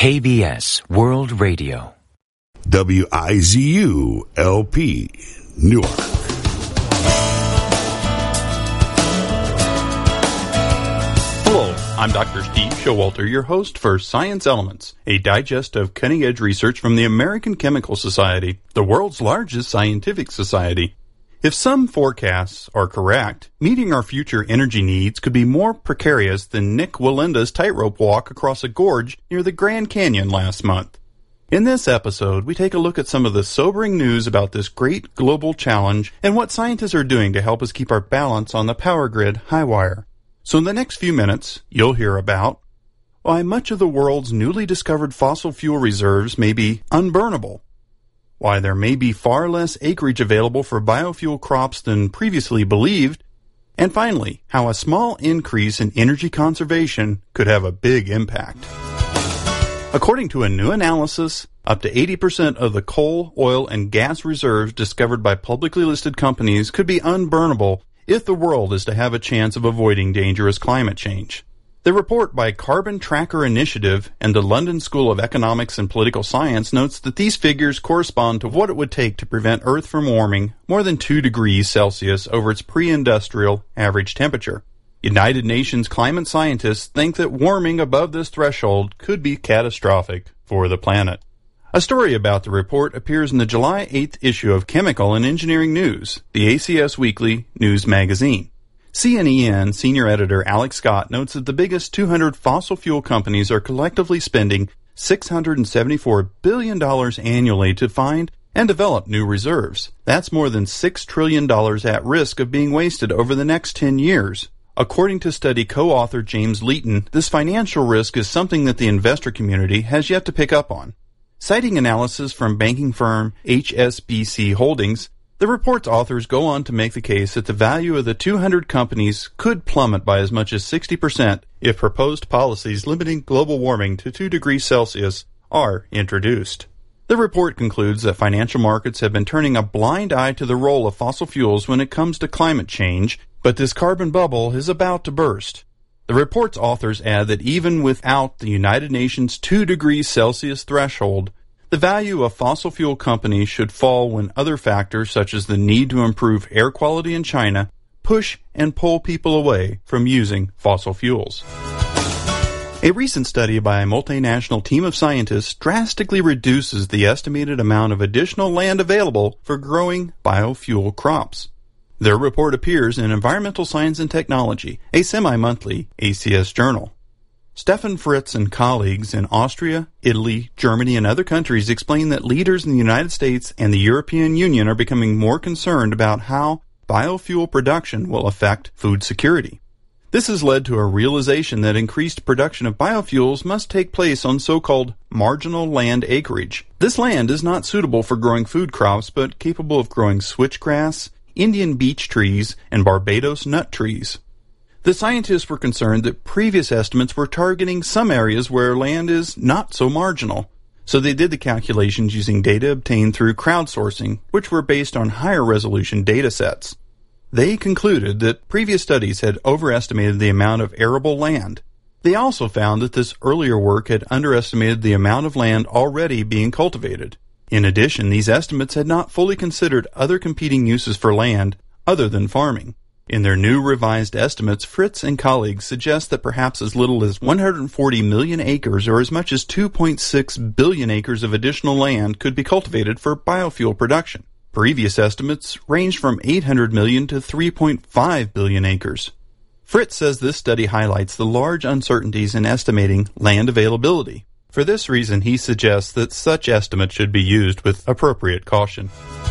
KBS World Radio. WIZU LP, Newark. Hello, I'm Dr. Steve Showalter, your host for Science Elements, a digest of cutting-edge research from the American Chemical Society, the world's largest scientific society. If some forecasts are correct, meeting our future energy needs could be more precarious than Nick Walinda's tightrope walk across a gorge near the Grand Canyon last month. In this episode, we take a look at some of the sobering news about this great global challenge and what scientists are doing to help us keep our balance on the power grid high wire. So in the next few minutes, you'll hear about why much of the world's newly discovered fossil fuel reserves may be unburnable, why there may be far less acreage available for biofuel crops than previously believed, and finally, how a small increase in energy conservation could have a big impact. According to a new analysis, up to 80% of the coal, oil, and gas reserves discovered by publicly listed companies could be unburnable if the world is to have a chance of avoiding dangerous climate change. The report by Carbon Tracker Initiative and the London School of Economics and Political Science notes that these figures correspond to what it would take to prevent Earth from warming more than 2 degrees Celsius over its pre-industrial average temperature. United Nations climate scientists think that warming above this threshold could be catastrophic for the planet. A story about the report appears in the July 8th issue of Chemical and Engineering News, the ACS Weekly News magazine. CNEN senior editor Alex Scott notes that the biggest 200 fossil fuel companies are collectively spending $674 billion annually to find and develop new reserves. That's more than $6 trillion at risk of being wasted over the next 10 years. According to study co-author James Leighton, this financial risk is something that the investor community has yet to pick up on. Citing analysis from banking firm HSBC Holdings, the report's authors go on to make the case that the value of the 200 companies could plummet by as much as 60% if proposed policies limiting global warming to 2 degrees Celsius are introduced. The report concludes that financial markets have been turning a blind eye to the role of fossil fuels when it comes to climate change, but this carbon bubble is about to burst. The report's authors add that even without the United Nations 2 degrees Celsius threshold, the value of fossil fuel companies should fall when other factors such as the need to improve air quality in China push and pull people away from using fossil fuels. A recent study by a multinational team of scientists drastically reduces the estimated amount of additional land available for growing biofuel crops. Their report appears in Environmental Science and Technology, a semi-monthly ACS journal. Stefan Fritz and colleagues in Austria, Italy, Germany, and other countries explain that leaders in the United States and the European Union are becoming more concerned about how biofuel production will affect food security. This has led to a realization that increased production of biofuels must take place on so-called marginal land acreage. This land is not suitable for growing food crops, but capable of growing switchgrass, Indian beech trees, and Barbados nut trees. The scientists were concerned that previous estimates were targeting some areas where land is not so marginal, so they did the calculations using data obtained through crowdsourcing, which were based on higher resolution data sets. They concluded that previous studies had overestimated the amount of arable land. They also found that this earlier work had underestimated the amount of land already being cultivated. In addition, these estimates had not fully considered other competing uses for land other than farming. In their new revised estimates, Fritz and colleagues suggest that perhaps as little as 140 million acres or as much as 2.6 billion acres of additional land could be cultivated for biofuel production. Previous estimates ranged from 800 million to 3.5 billion acres. Fritz says this study highlights the large uncertainties in estimating land availability. For this reason, he suggests that such estimates should be used with appropriate caution.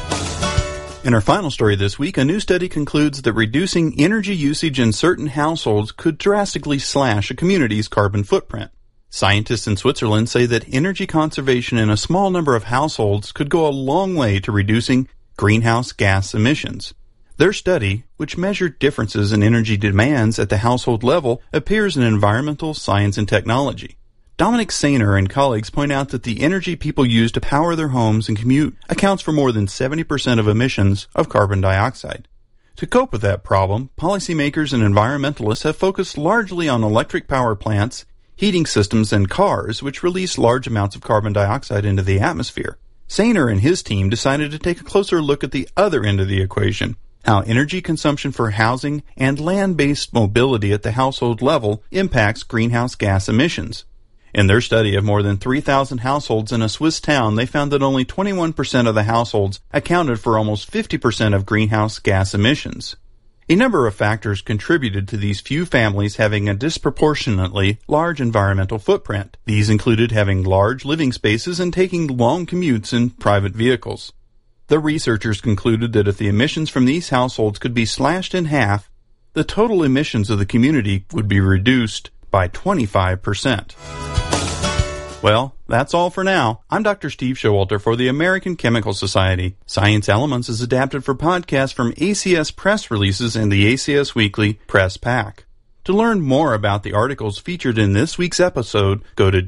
In our final story this week, a new study concludes that reducing energy usage in certain households could drastically slash a community's carbon footprint. Scientists in Switzerland say that energy conservation in a small number of households could go a long way to reducing greenhouse gas emissions. Their study, which measured differences in energy demands at the household level, appears in Environmental Science and Technology. Dominic Sainer and colleagues point out that the energy people use to power their homes and commute accounts for more than 70% of emissions of carbon dioxide. To cope with that problem, policymakers and environmentalists have focused largely on electric power plants, heating systems, and cars, which release large amounts of carbon dioxide into the atmosphere. Sainer and his team decided to take a closer look at the other end of the equation, how energy consumption for housing and land-based mobility at the household level impacts greenhouse gas emissions. In their study of more than 3,000 households in a Swiss town, they found that only 21% of the households accounted for almost 50% of greenhouse gas emissions. A number of factors contributed to these few families having a disproportionately large environmental footprint. These included having large living spaces and taking long commutes in private vehicles. The researchers concluded that if the emissions from these households could be slashed in half, the total emissions of the community would be reduced by 25%. Well, that's all for now. I'm Dr. Steve Showalter for the American Chemical Society. Science Elements is adapted for podcast from ACS Press Releases and the ACS Weekly Press Pack. To learn more about the articles featured in this week's episode, go to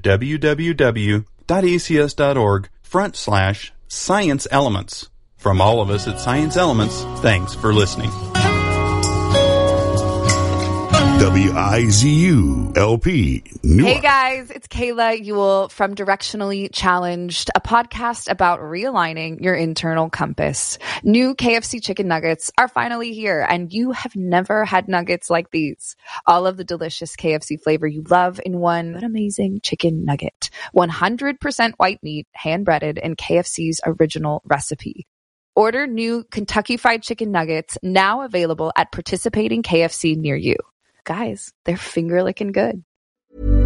www.acs.org/Science Elements. From all of us at Science Elements, thanks for listening. WIZU-LP Newark. Hey guys, it's Kayla Ewell from Directionally Challenged, a podcast about realigning your internal compass. New KFC chicken nuggets are finally here, and you have never had nuggets like these. All of the delicious KFC flavor you love in one amazing chicken nugget. 100% white meat, hand-breaded in KFC's original recipe. Order new Kentucky Fried Chicken nuggets, now available at participating KFC near you. Guys, they're finger-licking good.